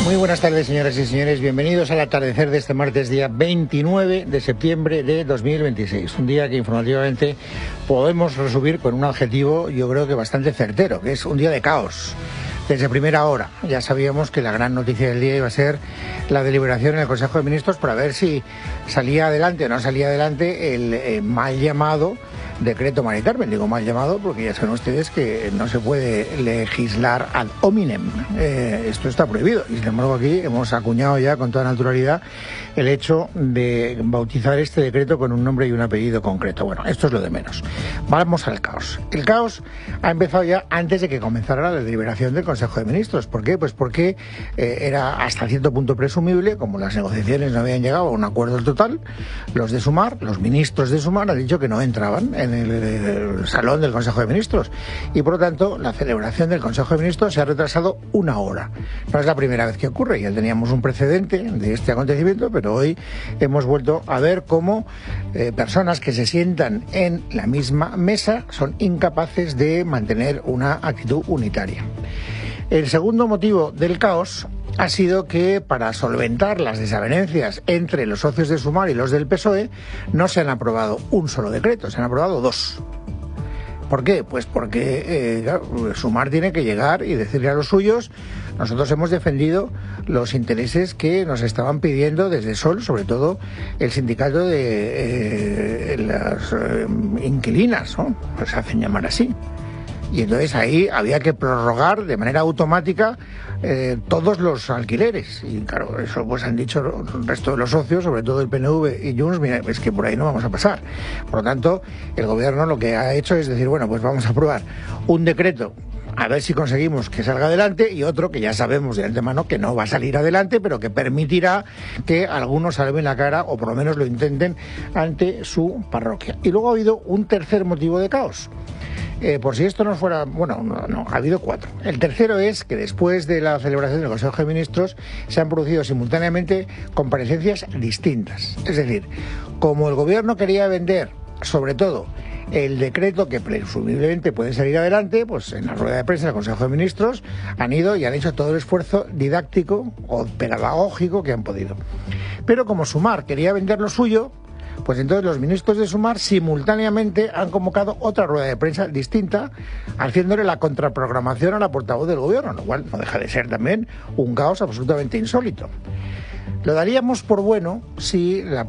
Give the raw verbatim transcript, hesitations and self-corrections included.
Muy buenas tardes, señoras y señores. Bienvenidos al atardecer de este martes, día veintinueve de septiembre de dos mil veintiséis. Un día que informativamente podemos resumir con un adjetivo, yo creo que bastante certero, que es un día de caos. Desde primera hora ya sabíamos que la gran noticia del día iba a ser la deliberación en el Consejo de Ministros para ver si salía adelante o no salía adelante el eh, mal llamado decreto Mari Carmen. Digo mal llamado porque ya saben ustedes que no se puede legislar ad hominem. Eh, esto está prohibido y sin embargo aquí hemos acuñado ya con toda naturalidad el hecho de bautizar este decreto con un nombre y un apellido concreto. Bueno, esto es lo de menos. Vamos al caos. El caos ha empezado ya antes de que comenzara la deliberación del Consejo de Ministros. ¿Por qué? Pues porque eh, era hasta cierto punto presumible, como las negociaciones no habían llegado a un acuerdo total, los de Sumar, los ministros de Sumar han dicho que no entraban en el, el salón del Consejo de Ministros y por lo tanto la celebración del Consejo de Ministros se ha retrasado una hora. No es la primera vez que ocurre, ya teníamos un precedente de este acontecimiento, pero hoy hemos vuelto a ver cómo eh, personas que se sientan en la misma mesa son incapaces de mantener una actitud unitaria. El segundo motivo del caos ha sido que para solventar las desavenencias entre los socios de Sumar y los del P S O E no se han aprobado un solo decreto, se han aprobado dos. ¿Por qué? Pues porque eh, claro, Sumar tiene que llegar y decirle a los suyos: nosotros hemos defendido los intereses que nos estaban pidiendo desde Sol, sobre todo el sindicato de eh, las eh, inquilinas, ¿no? Pues se hacen llamar así. Y entonces ahí había que prorrogar de manera automática eh, todos los alquileres. Y claro, eso pues han dicho el resto de los socios, sobre todo el P N V y Junts, mira, es que por ahí no vamos a pasar. Por lo tanto, el gobierno lo que ha hecho es decir, bueno, pues vamos a aprobar un decreto, a ver si conseguimos que salga adelante, y otro que ya sabemos de antemano que no va a salir adelante, pero que permitirá que algunos salven la cara, o por lo menos lo intenten, ante su parroquia. Y luego ha habido un tercer motivo de caos. Eh, por si esto no fuera... Bueno, no, no, ha habido cuatro. El tercero es que después de la celebración del Consejo de Ministros se han producido simultáneamente comparecencias distintas. Es decir, como el gobierno quería vender, sobre todo, el decreto que presumiblemente puede salir adelante, pues en la rueda de prensa del Consejo de Ministros han ido y han hecho todo el esfuerzo didáctico o pedagógico que han podido. Pero como Sumar quería vender lo suyo, pues entonces los ministros de Sumar simultáneamente han convocado otra rueda de prensa distinta, haciéndole la contraprogramación a la portavoz del gobierno, lo cual no deja de ser también un caos absolutamente insólito. Lo daríamos por bueno si la